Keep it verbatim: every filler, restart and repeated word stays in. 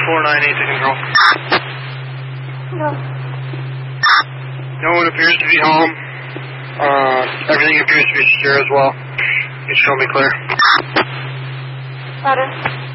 four nine eight to control. No. No one appears to be home. Uh, everything appears to be secure as well. You show me clear. Louder.